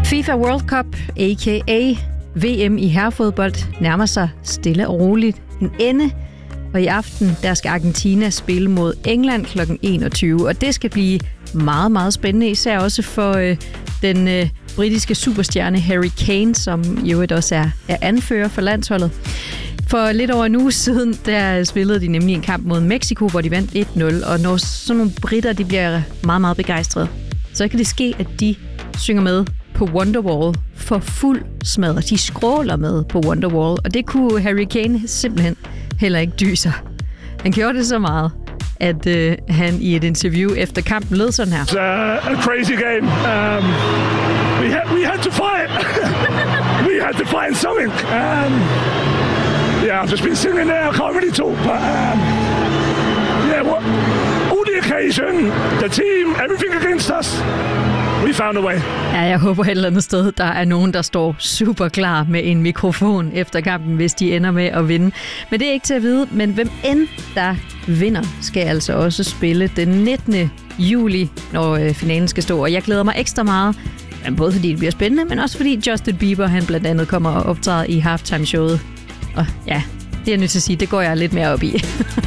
FIFA World Cup, a.k.a. VM i herrefodbold, nærmer sig stille og roligt en ende. Og i aften, der skal Argentina spille mod England kl. 21. Og det skal blive meget, meget spændende, især også for den britiske superstjerne Harry Kane, som jo også er anfører for landsholdet. For lidt over en uge siden, der spillede de nemlig en kamp mod Mexico, hvor de vandt 1-0. Og når sådan nogle britter, de bliver meget, meget begejstrede, så kan det ske, at de synger med på Wonderwall for fuld smadre. De skråler med på Wonderwall, og det kunne Harry Kane simpelthen heller ikke dyse. Han gjorde det så meget, at han i et interview efter kampen lød sådan her. It's a crazy game. We had to fight. We had to find something. Yeah, I've just been sitting there. I can't really talk, but all the occasion, the team, everything against us. We found a way. Ja, jeg håber et eller andet sted, der er nogen, der står super klar med en mikrofon efter kampen, hvis de ender med at vinde. Men det er ikke til at vide, men hvem end der vinder, skal altså også spille den 19. juli, når finalen skal stå. Og jeg glæder mig ekstra meget, både fordi det bliver spændende, men også fordi Justin Bieber, han blandt andet kommer og optræder i halftime-showet. Og ja, det er jeg nødt til at sige, det går jeg lidt mere op i.